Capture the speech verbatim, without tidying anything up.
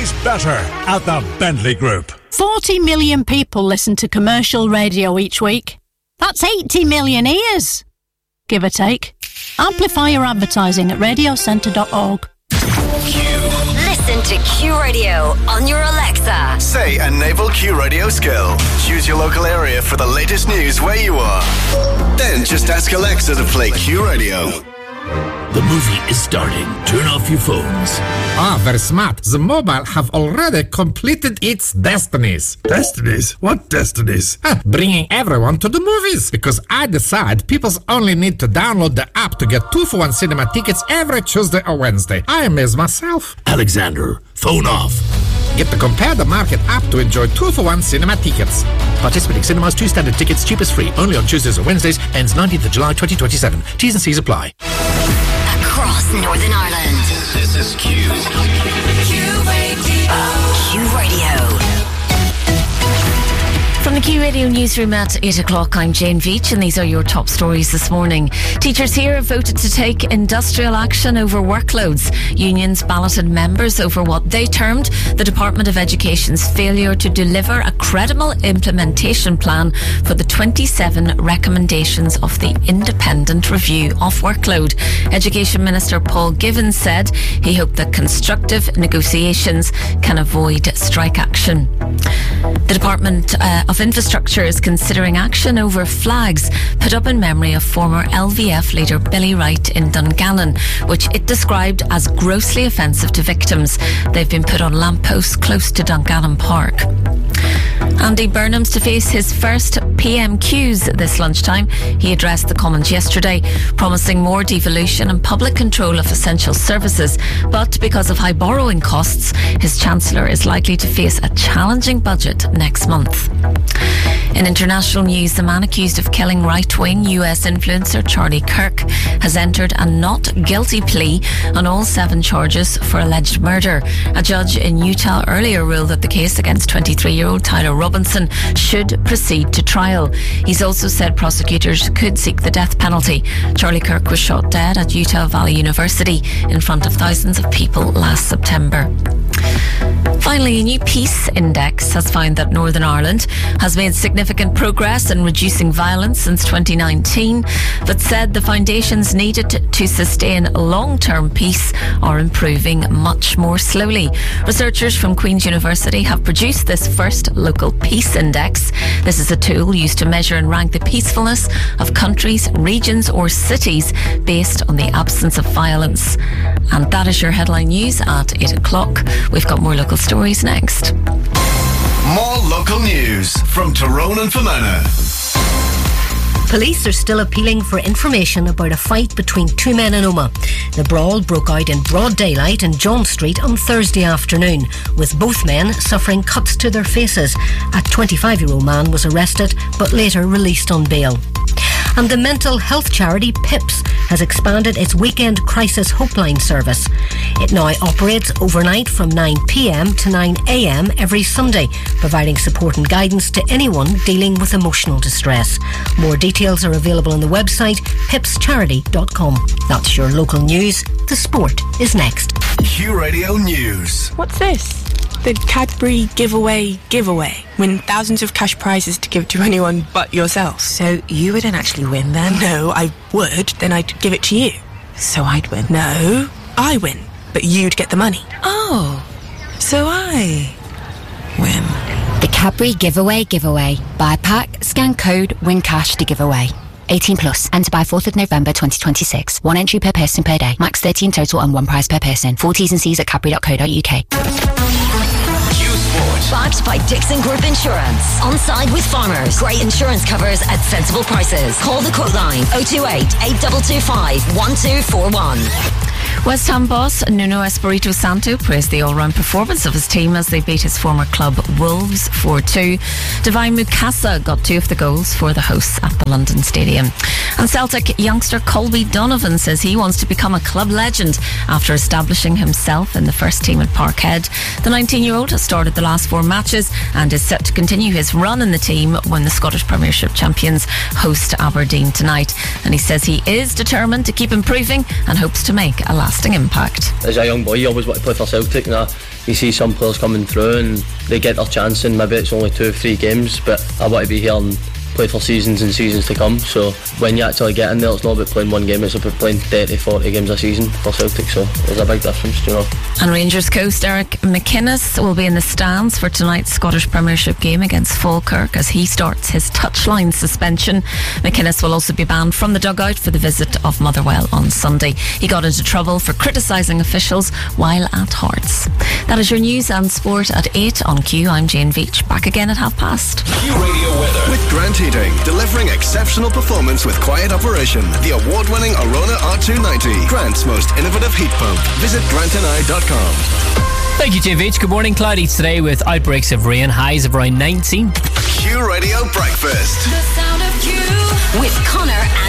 always better at the Bentley Group. forty million people listen to commercial radio each week. That's eighty million ears, give or take. Amplify your advertising at radio centre dot org. Listen to Q Radio on your Alexa. Say a naval Q Radio skill. Choose your local area for the latest news where you are. Then just ask Alexa to play Q Radio. The movie is starting. Turn off your phones. Ah, very smart. The mobile have already completed its destinies. Destinies? What destinies? Ah, bringing everyone to the movies. Because I decide people only need to download the app to get two for one cinema tickets every Tuesday or Wednesday. I amaze myself. Alexander, phone off. Get the Compare the Market app to enjoy two for one cinema tickets. Participating cinemas, two standard tickets, cheapest free. Only on Tuesdays or Wednesdays. Ends nineteenth of July twenty twenty-seven. T's and C's apply. Across Northern Ireland. This is Q. Q Radio. Q Radio. From the Q Radio newsroom at eight o'clock, I'm Jane Veach, and these are your top stories this morning. Teachers here have voted to take industrial action over workloads. Unions balloted members over what they termed the Department of Education's failure to deliver a credible implementation plan for the twenty-seven recommendations of the Independent Review of Workload. Education Minister Paul Given said he hoped that constructive negotiations can avoid strike action. The Department uh, of Infrastructure is considering action over flags put up in memory of former L V F leader Billy Wright in Dungannon, which it described as grossly offensive to victims. They've been put on lampposts close to Dungannon Park. Andy Burnham's to face his first P M Qs this lunchtime. He addressed the Commons yesterday, promising more devolution and public control of essential services. But because of high borrowing costs, his Chancellor is likely to face a challenging budget next month. In international news, the man accused of killing right-wing U S influencer Charlie Kirk has entered a not guilty plea on all seven charges for alleged murder. A judge in Utah earlier ruled that the case against twenty-three-year-old Tyler Robinson should proceed to trial. He's also said prosecutors could seek the death penalty. Charlie Kirk was shot dead at Utah Valley University in front of thousands of people last September. Finally, a new peace index has found that Northern Ireland has made significant progress in reducing violence since twenty nineteen, but said the foundations needed to sustain long-term peace are improving much more slowly. Researchers from Queen's University have produced this first local peace index. This is a tool used to measure and rank the peacefulness of countries, regions or cities based on the absence of violence. And that is your headline news at eight o'clock. We've got more local stories next. More local news from Tyrone and Fermanagh. Police are still appealing for information about a fight between two men in Omagh. The brawl broke out in broad daylight in John Street on Thursday afternoon, with both men suffering cuts to their faces. A twenty-five-year-old man was arrested but later released on bail. And the mental health charity PIPS has expanded its weekend crisis hopeline service. It now operates overnight from nine p.m. to nine a.m. every Sunday, providing support and guidance to anyone dealing with emotional distress. More details are available on the website pips charity dot com. That's your local news. The sport is next. Q Radio News. What's this? The Cadbury giveaway giveaway. Win thousands of cash prizes to give to anyone but yourself. So you wouldn't actually win then? No, I would. Then I'd give it to you. So I'd win? No, I win. But you'd get the money. Oh, so I win. The Cadbury giveaway giveaway. Buy a pack, scan code, win cash to give away. eighteen plus. Enter by fourth of November twenty twenty-six. One entry per person per day. Max thirty in total and one prize per person. Full T's and C's at cadbury dot co dot uk. Backed by Dixon Group Insurance. On side with farmers. Great insurance covers at sensible prices. Call the quote line oh two eight, eight two two five, one two four one. West Ham boss Nuno Espirito Santo praised the all-round performance of his team as they beat his former club Wolves four two. Divine Mukasa got two of the goals for the hosts at the London Stadium. And Celtic youngster Colby Donovan says he wants to become a club legend after establishing himself in the first team at Parkhead. The nineteen-year-old has started the last four matches and is set to continue his run in the team when the Scottish Premiership champions host Aberdeen tonight. And he says he is determined to keep improving and hopes to make a last lasting impact. As a young boy, you always want to play for Celtic. Now, you see some players coming through and they get their chance, and maybe it's only two or three games, but I want to be here and play for seasons and seasons to come. So when you actually get in there, it's not about playing one game, it's about playing thirty, forty games a season for Celtic, so there's a big difference, you know. And Rangers coach Eric McInnes will be in the stands for tonight's Scottish Premiership game against Falkirk as he starts his touchline suspension. McInnes will also be banned from the dugout for the visit of Motherwell on Sunday. He got into trouble for criticising officials while at Hearts. That is your news and sport at eight on Q. I'm Jane Veach, back again at half past. Q Radio weather with Grant Heating, delivering exceptional performance with quiet operation. The award-winning Arona R two ninety, Grant's most innovative heat pump. Visit grant and I dot com. Thank you, Jim Veach. Good morning. Cloudy today with outbreaks of rain, highs of around nineteen. Q Radio Breakfast. The sound of Q with Connor and